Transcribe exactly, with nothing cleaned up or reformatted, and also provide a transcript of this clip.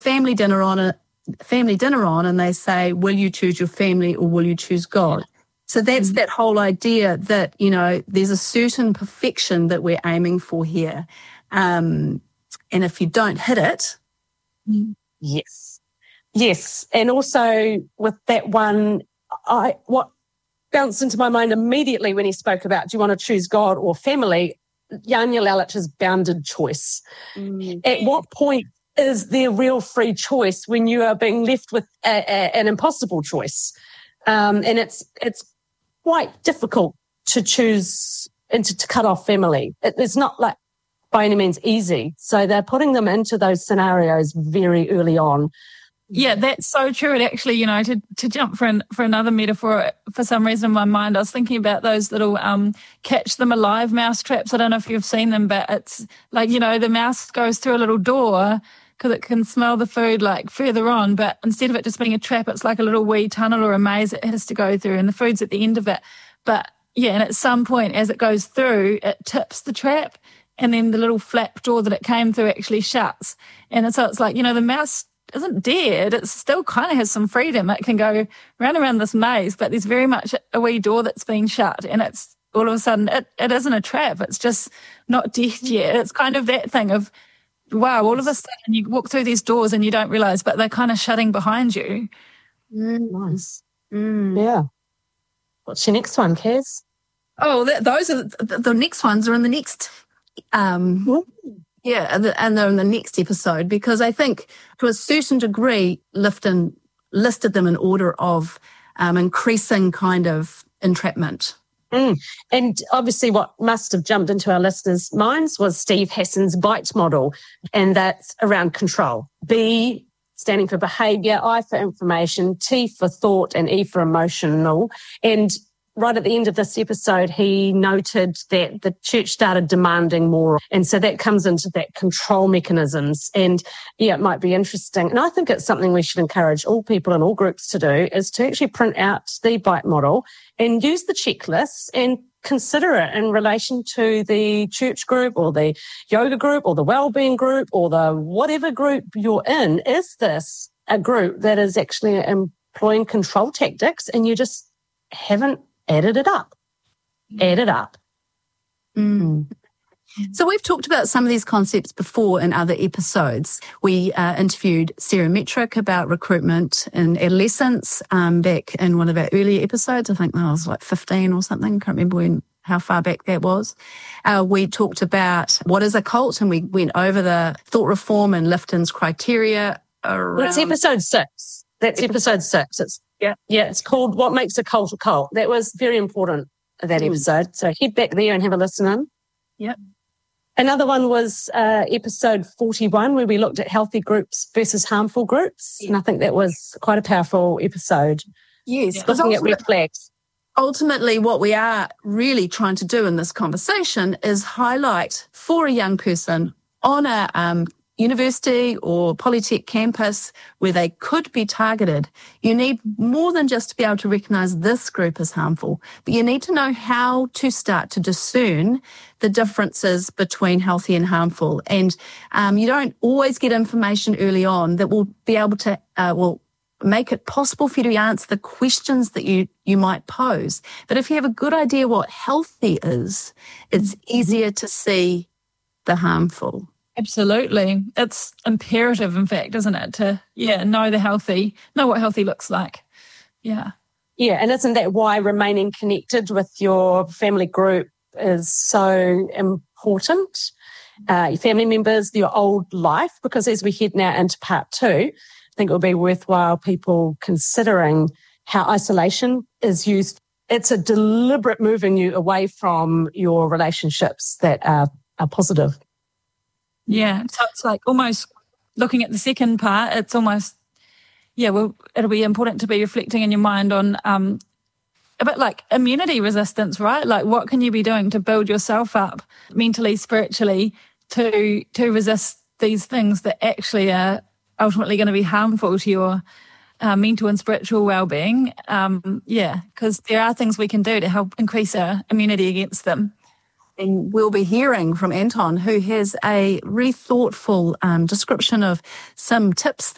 family dinner on a family dinner on and they say, will you choose your family or will you choose God? So that's mm-hmm. that whole idea that, you know, there's a certain perfection that we're aiming for here. Um, and if you don't hit it. Yes. Yes. And also with that one, I what bounced into my mind immediately when he spoke about, do you want to choose God or family? Janja Lalich's bounded choice. Mm. At what point is there real free choice when you are being left with a, a, an impossible choice? Um, and it's it's quite difficult to choose and to, to cut off family. It, it's not like by any means easy. So they're putting them into those scenarios very early on. Yeah, that's so true. And actually, you know, to, to jump for an, for another metaphor, for some reason in my mind, I was thinking about those little um, catch them alive mouse traps. I don't know if you've seen them, but it's like, you know, the mouse goes through a little door because it can smell the food like further on. But instead of it just being a trap, it's like a little wee tunnel or a maze it has to go through and the food's at the end of it. But yeah, and at some point as it goes through, it tips the trap and then the little flap door that it came through actually shuts. And so it's like, you know, the mouse isn't dead. It still kind of has some freedom. It can go round and around this maze, but there's very much a wee door that's been shut and it's all of a sudden, it, it isn't a trap. It's just not dead yet. It's kind of that thing of, wow, all of a sudden you walk through these doors and you don't realise, but they're kind of shutting behind you. Mm, nice. Mm. Yeah. What's your next one, Kaz? Oh, that, those are the, the next ones are in the next um Ooh. Yeah, and they're in the next episode because I think to a certain degree, Lifton listed them in order of um, increasing kind of entrapment. Mm. And obviously what must have jumped into our listeners' minds was Steve Hassan's BITE model, and that's around control. B standing for behaviour, I for information, T for thought, and E for emotional. And right at the end of this episode, he noted that the church started demanding more. And so that comes into that control mechanisms. And yeah, it might be interesting. And I think it's something we should encourage all people in all groups to do is to actually print out the BITE model and use the checklists and consider it in relation to the church group or the yoga group or the wellbeing group or the whatever group you're in. Is this a group that is actually employing control tactics and you just haven't added it up. Add it up. Mm. So we've talked about some of these concepts before in other episodes. We uh, interviewed Sarah Metrick about recruitment in adolescence um, back in one of our earlier episodes. I think that was like fifteen or something. Can't remember when, how far back that was. Uh, we talked about what is a cult and we went over the thought reform and Lifton's criteria around... That's episode six. That's episode six. It's Yeah, yeah, it's called What Makes a Cult a Cult. That was very important, that episode. So head back there and have a listen in. Yep. Another one was uh, episode forty-one, where we looked at healthy groups versus harmful groups. Yeah. And I think that was quite a powerful episode. Yes. Yeah. Looking at red flags. Ultimately, what we are really trying to do in this conversation is highlight for a young person on a um, university or polytech campus where they could be targeted, you need more than just to be able to recognise this group as harmful, but you need to know how to start to discern the differences between healthy and harmful. And um, you don't always get information early on that will be able to, uh, will make it possible for you to answer the questions that you, you might pose. But if you have a good idea what healthy is, it's easier to see the harmful. Absolutely. It's imperative, in fact, isn't it, to, yeah, know the healthy, know what healthy looks like. Yeah. Yeah, and isn't that why remaining connected with your family group is so important? Uh, your family members, your old life, because as we head now into part two, I think it will be worthwhile people considering how isolation is used. It's a deliberate moving you away from your relationships that are, are positive. Yeah, so it's like almost looking at the second part, it's almost, yeah, well, it'll be important to be reflecting in your mind on um, a bit like immunity resistance, right? Like what can you be doing to build yourself up mentally, spiritually, to to resist these things that actually are ultimately going to be harmful to your uh, mental and spiritual well-being. Um, yeah, because there are things we can do to help increase our immunity against them. And we'll be hearing from Anton, who has a really thoughtful um, description of some tips